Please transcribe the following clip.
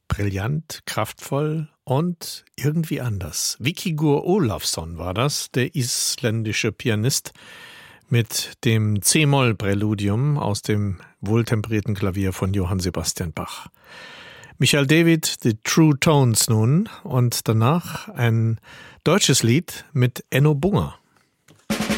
brillant, kraftvoll und irgendwie anders. Vikigur Ólafsson war das, der isländische Pianist mit dem C-Moll-Präludium aus dem wohltemperierten Klavier von Johann Sebastian Bach. Michael David, The True Tones nun und danach ein deutsches Lied mit Enno Bunger.